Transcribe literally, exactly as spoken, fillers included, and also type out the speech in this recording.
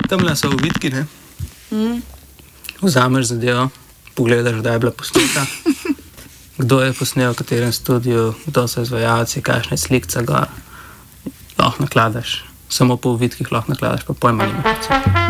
Tamle so vidki, ne? Mm. Vzameš zadevo, pogledaš, kdaj je bila posneta, kdo je posnel, v katerem studiu, kdo so izvajalci, kakšna je slikca gor. Lahko nakladaš, samo po vidkih lahko nakladaš, pa pojma nimaš.